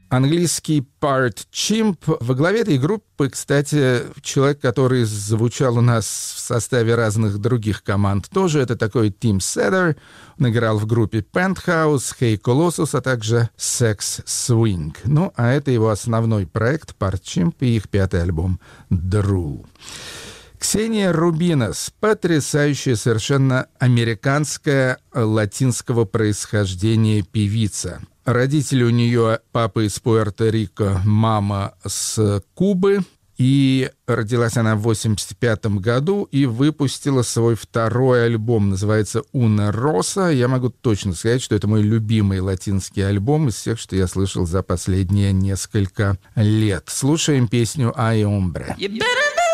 Английский Part Chimp. Во главе этой группы, кстати, человек, который звучал у нас в составе разных других команд тоже. Это такой Тим Седер. Он играл в группе Penthouse, Hey Colossus, а также Sex Swing. Ну, а это его основной проект Part Chimp и их 5-й альбом Drool. Ксения Рубинос, потрясающая совершенно американская латинского происхождения певица. Родители у нее, папа из Пуэрто-Рико, мама с Кубы. И родилась она в 1985 году и выпустила свой 2-й альбом, называется «Una Rosa». Я могу точно сказать, что это мой любимый латинский альбом из всех, что я слышал за последние несколько лет. Слушаем песню «Ay Hombre».